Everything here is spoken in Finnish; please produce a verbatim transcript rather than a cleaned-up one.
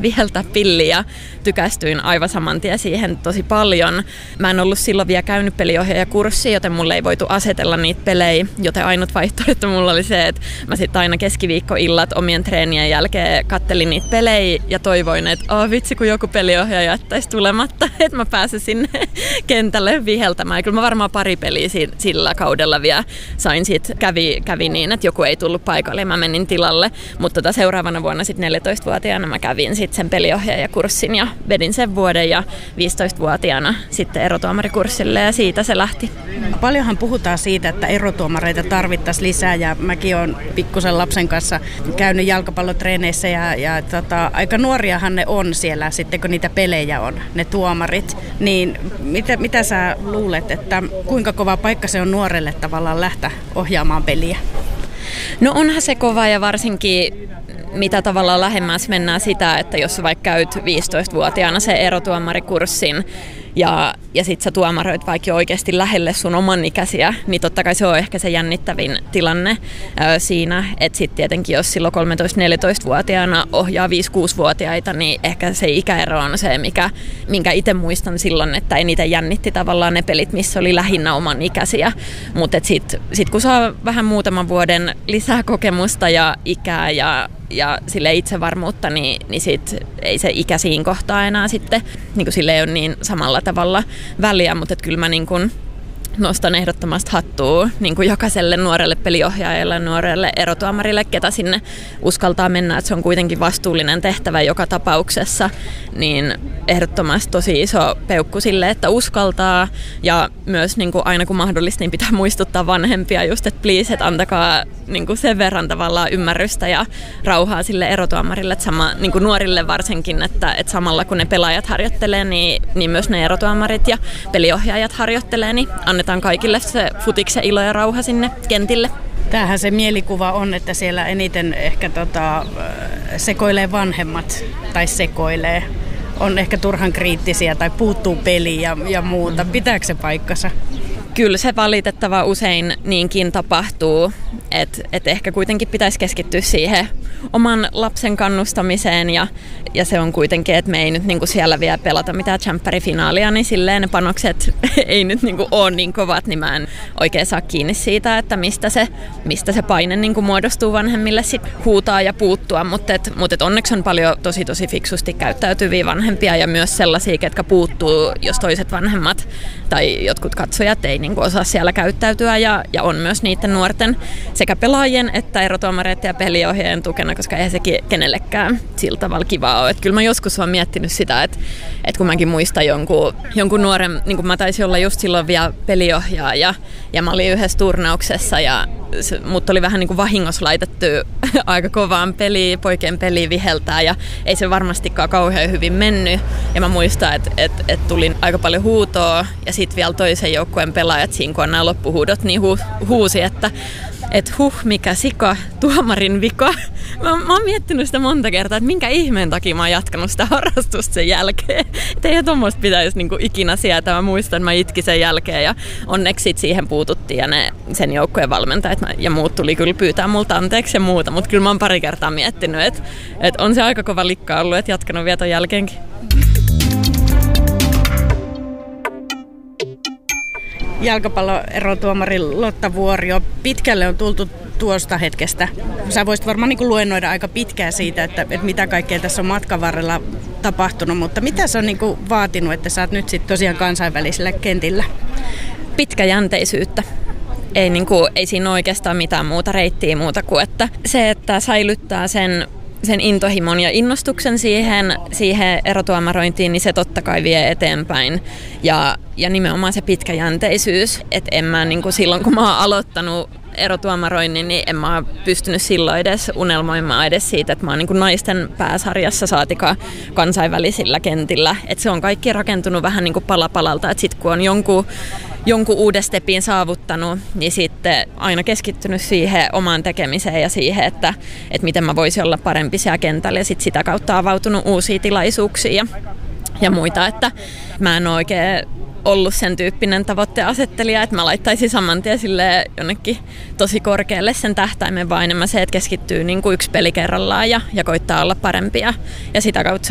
viheltää pilliä ja tykästyin aivan saman tien siihen tosi paljon. Mä en ollut silloin vielä käynyt peliohjaajakurssia, joten mulle ei voitu asetella niitä pelejä, joten ainut vaihtoehto mulla oli se, että mä sitten aina keskiviikkoillat omien treenien jälkeen kattelin niitä pelejä ja toivoin, että oh, vitsi kun joku peliohjaaja jättäisi tulematta, että mä pääsen sinne kentälle viheltämään. Ja kyllä mä varmaan pari peliä sillä kaudella vielä sain siitä, kävi, kävi niin, että joku ei tullut paikalle ja mä menin tilalle, mutta tota seuraavana vuonna sitten neljätoistavuotiaana mä kävin sitten sen peliohjaajakurssin ja vedin sen vuoden ja viisitoistavuotiaana sitten erotuomarikurssille ja siitä se lähti. Paljonhan puhutaan siitä, että erotuomareita tarvittaisiin lisää ja mäkin olen pikkusen lapsen kanssa käynyt jalkapallotreeneissä ja, ja tota, aika nuoriahan ne on siellä sitten kun niitä pelejä on, ne tuomarit. Niin mitä, mitä sä luulet, että kuinka kova paikka se on nuorelle tavallaan lähteä ohjaamaan peliä? No onhan se kova ja varsinkin mitä tavallaan lähemmäs mennään sitä, että jos vaikka käyt viisitoistavuotiaana se erotuomarikurssin ja, ja sit sä tuomaroit vaikka oikeasti lähelle sun oman ikäisiä, niin totta kai se on ehkä se jännittävin tilanne ää, siinä, että sit tietenkin jos silloin kolmetoista-neljätoistavuotiaana ohjaa viisi-kuusivuotiaita, niin ehkä se ikäero on se, mikä, minkä itse muistan silloin, että eniten jännitti tavallaan ne pelit, missä oli lähinnä oman ikäisiä, mutta sit, sit kun saa vähän muutaman vuoden lisää kokemusta ja ikää ja ja sille itsevarmuutta, niin, niin sit ei se ikä siinä kohtaa enää sitten, niin kuin sille ei ole niin samalla tavalla väliä, mutta kyllä mä niin kuin nostan ehdottomasti hattua niin kuin jokaiselle nuorelle peliohjaajalle, nuorelle erotuomarille, ketä sinne uskaltaa mennä, että se on kuitenkin vastuullinen tehtävä joka tapauksessa, niin ehdottomasti tosi iso peukku sille, että uskaltaa ja myös niin kuin aina kun mahdollista, niin pitää muistuttaa vanhempia just, että please, että antakaa niin kuin sen verran tavallaan ymmärrystä ja rauhaa sille erotuomarille, että sama, niin kuin nuorille varsinkin, että, että samalla kun ne pelaajat harjoittelee, niin, niin myös ne erotuomarit ja peliohjaajat harjoittelee, niin annetaan kaikille se futiksen ilo ja rauha sinne kentille. Tämähän se mielikuva on, että siellä eniten ehkä tota, sekoilee vanhemmat tai sekoilee. On ehkä turhan kriittisiä tai puuttuu peliä ja, ja muuta. Pitääkö se paikkansa? Kyllä se valitettava usein niinkin tapahtuu, että et ehkä kuitenkin pitäisi keskittyä siihen oman lapsen kannustamiseen ja, ja se on kuitenkin, että me ei nyt niinku siellä vielä pelata mitään tsemppärifinaalia, niin silleen ne panokset ei nyt niinku ole niin kovat, niin mä en oikein saa kiinni siitä, että mistä se, mistä se paine niinku muodostuu vanhemmille sit huutaa ja puuttua, mutta et, mut et onneksi on paljon tosi tosi fiksusti käyttäytyviä vanhempia ja myös sellaisia, ketkä puuttuu, jos toiset vanhemmat tai jotkut katsojat ei niin kuin osaa siellä käyttäytyä ja, ja on myös niiden nuorten sekä pelaajien että erotuomareiden ja peliohjaajien tukena, koska eihän sekin kenellekään sillä tavalla kivaa ole. Että kyllä mä joskus olen miettinyt sitä, että, että kun mäkin muistan jonkun, jonkun nuoren, niin kuin mä taisin olla just silloin vielä peliohjaaja ja mä olin yhdessä turnauksessa ja mut oli vähän niin kuin vahingossa laitettu aika kovaan peliin, poikien peliin viheltää ja ei se varmastikaan kauhean hyvin mennyt. Ja mä muistan, että et, et tuli aika paljon huutoa ja sitten vielä toisen joukkueen pelaajat siinä, kun on nämä loppuhuudot, niin hu, huusi, että et huh, mikä sika, tuomarin vika. Mä, mä oon miettinyt sitä monta kertaa, että minkä ihmeen takia mä oon jatkanut sitä harrastusta sen jälkeen. Että eihän tuommoista pitäisi niinku ikinä sieltä. Mä muistan, että mä itkin sen jälkeen ja onneksi sit siihen puututtiin ja ne, sen joukkueen valmentajat ja muut tuli kyllä pyytää multa anteeksi ja muuta. Mutta kyllä mä oon pari kertaa miettinyt, että, että on se aika kova likka ollut, että jatkanut vielä ton jälkeenkin. Jalkapalloerotuomari Lotta Vuorio, pitkälle on tultu tuosta hetkestä. Sä voisit varmaan niin kuin luennoida aika pitkään siitä, että, että mitä kaikkea tässä on matkan varrella tapahtunut, mutta mitä se on niin kuin vaatinut, että sä oot nyt sitten tosiaan kansainvälisellä kentillä? Pitkäjänteisyyttä. Ei, niin kuin, ei siinä oikeastaan mitään muuta reittiä muuta kuin, että se, että säilyttää sen sen intohimon ja innostuksen siihen, siihen erotuomarointiin, niin se totta kai vie eteenpäin. Ja, ja nimenomaan se pitkäjänteisyys, että en mä niin kuin silloin, kun mä oon aloittanut erotuomaroinnin, niin en mä pystynyt silloin edes unelmoimaan edes siitä, että mä oon niin kuin naisten pääsarjassa saatika kansainvälisillä kentillä. Että se on kaikki rakentunut vähän niin kuin pala palalta, että sit kun on jonkun jonkun uuden stepin saavuttanut, niin sitten aina keskittynyt siihen omaan tekemiseen ja siihen, että, että miten mä voisin olla parempi siellä kentällä ja sit sitä kautta avautunut uusia tilaisuuksia ja, ja muita, että mä en ole oikein ollut sen tyyppinen tavoitteasettelija, että mä laittaisin saman tien jonnekin tosi korkealle sen tähtäimen, vaan enemmän se, että keskittyy niin kuin yksi peli kerrallaan ja, ja koittaa olla parempia ja sitä kautta